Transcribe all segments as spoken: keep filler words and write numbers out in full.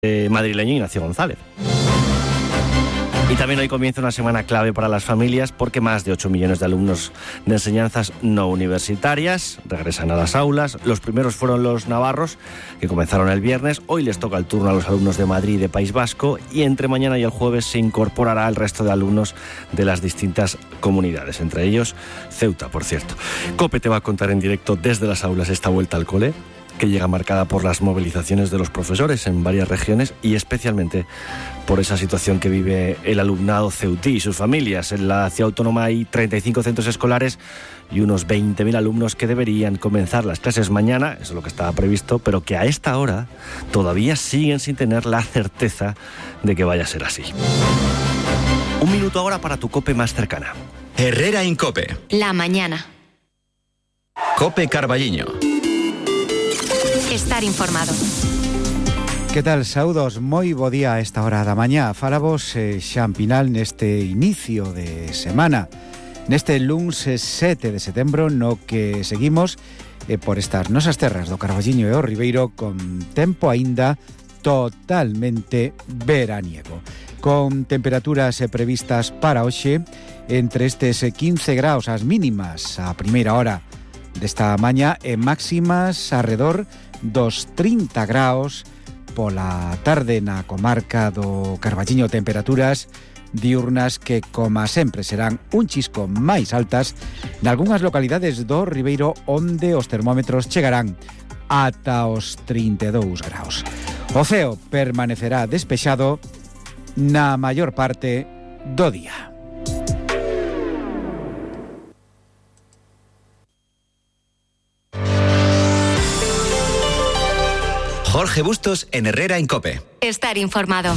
eh, madrileño Ignacio González. Y también hoy comienza una semana clave para las familias porque más de ocho millones de alumnos de enseñanzas no universitarias regresan a las aulas. Los primeros fueron los navarros, que comenzaron el viernes. Hoy les toca el turno a los alumnos de Madrid y de País Vasco, y entre mañana y el jueves se incorporará el resto de alumnos de las distintas comunidades, entre ellos Ceuta, por cierto. COPE te va a contar en directo desde las aulas esta vuelta al cole, que llega marcada por las movilizaciones de los profesores en varias regiones y especialmente por esa situación que vive el alumnado ceutí y sus familias. En la ciudad autónoma hay treinta y cinco centros escolares y unos veinte mil alumnos que deberían comenzar las clases mañana, eso es lo que estaba previsto, pero que a esta hora todavía siguen sin tener la certeza de que vaya a ser así. Un minuto ahora para tu COPE más cercana. Herrera en COPE. La mañana. COPE Carballiño. Estar informado. Que tal, saúdos, moi bo día a esta hora da mañá. Falamos eh, xa en final neste inicio de semana, neste luns sete de setembro, no que seguimos eh, por estas nosas terras do Carballiño e o Ribeiro con tempo aínda totalmente veraniego, con temperaturas eh, previstas para hoxe entre estes eh, quince graus as mínimas a primeira hora desta mañá e máximas arredor dos trinta graus pola tarde na comarca do Carballiño, temperaturas diurnas que, como sempre, serán un chisco máis altas nalgunhas localidades do Ribeiro onde os termómetros chegarán ata os trinta e dous graus. O ceo permanecerá despexado na maior parte do día. Jorge Bustos en Herrera en COPE. Estar informado.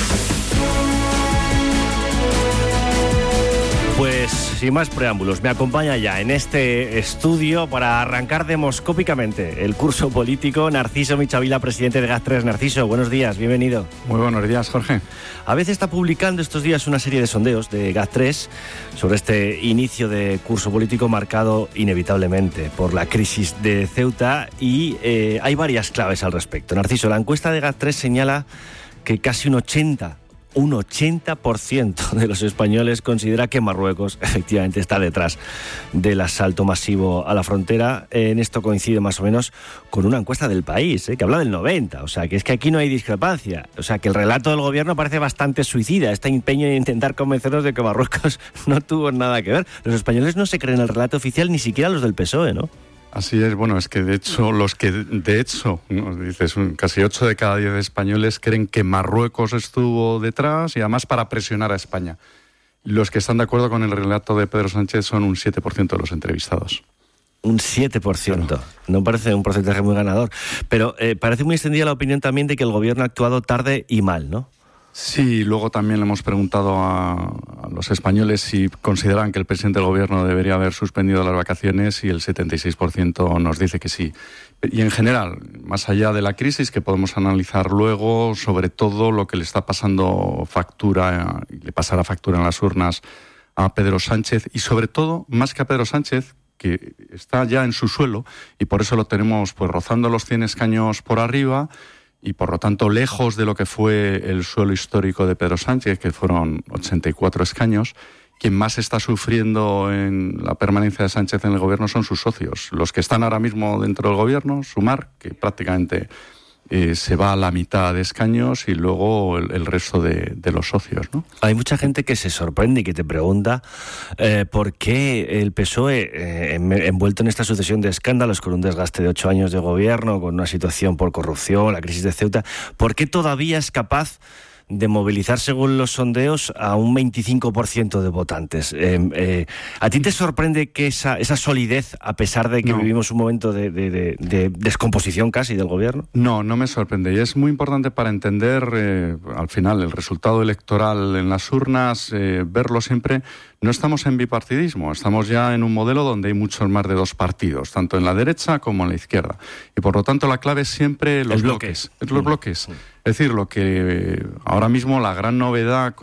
Pues sin más preámbulos, me acompaña ya en este estudio para arrancar demoscópicamente el curso político Narciso Michavila, presidente de GAT tres. Narciso, buenos días, bienvenido. Muy buenos días, Jorge. A veces está publicando estos días una serie de sondeos de GAT tres sobre este inicio de curso político marcado inevitablemente por la crisis de Ceuta y eh, hay varias claves al respecto. Narciso, la encuesta de GAT tres señala que casi un ochenta Un ochenta por ciento de los españoles considera que Marruecos efectivamente está detrás del asalto masivo a la frontera. En esto coincide más o menos con una encuesta del País, ¿eh? que habla del noventa. O sea, que es que aquí no hay discrepancia. O sea, que el relato del gobierno parece bastante suicida. Este empeño de intentar convencernos de que Marruecos no tuvo nada que ver. Los españoles no se creen el relato oficial, ni siquiera los del P S O E, ¿no? Así es, bueno, es que de hecho, los que de hecho, ¿no? dices, casi ocho de cada diez españoles creen que Marruecos estuvo detrás y además para presionar a España. Los que están de acuerdo con el relato de Pedro Sánchez son un siete por ciento de los entrevistados. Un siete por ciento. Claro. No parece un porcentaje muy ganador, pero eh, parece muy extendida la opinión también de que el gobierno ha actuado tarde y mal, ¿no? Sí, luego también le hemos preguntado a, a los españoles si consideran que el presidente del gobierno debería haber suspendido las vacaciones y el setenta y seis por ciento nos dice que sí. Y en general, más allá de la crisis que podemos analizar luego, sobre todo lo que le está pasando factura, le pasará factura en las urnas a Pedro Sánchez y sobre todo, más que a Pedro Sánchez, que está ya en su suelo y por eso lo tenemos pues rozando los cien escaños por arriba, y por lo tanto lejos de lo que fue el suelo histórico de Pedro Sánchez, que fueron ochenta y cuatro escaños. Quien más está sufriendo en la permanencia de Sánchez en el gobierno son sus socios. Los que están ahora mismo dentro del gobierno, Sumar, que prácticamente eh, se va a la mitad de escaños, y luego el, el resto de, de los socios, ¿no? Hay mucha gente que se sorprende y que te pregunta eh, por qué el P S O E, eh, envuelto en esta sucesión de escándalos, con un desgaste de ocho años de gobierno, con una situación por corrupción, la crisis de Ceuta, ¿por qué todavía es capaz de movilizar, según los sondeos, a un veinticinco por ciento de votantes? Eh, eh, ¿A ti te sorprende que esa, esa solidez, a pesar de que no. vivimos un momento de, de, de, de descomposición casi del gobierno? No, no me sorprende. Y es muy importante para entender, eh, al final, el resultado electoral en las urnas, eh, verlo siempre. No estamos en bipartidismo, estamos ya en un modelo donde hay muchos más de dos partidos, tanto en la derecha como en la izquierda. Y por lo tanto la clave es siempre los bloques. bloques. Los bloques. Es decir, lo que ahora mismo la gran novedad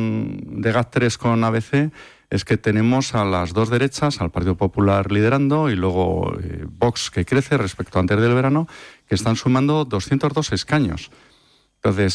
con de GAT tres con A B C es que tenemos a las dos derechas, al Partido Popular liderando y luego eh, Vox, que crece respecto a antes del verano, que están sumando doscientos dos escaños. Entonces,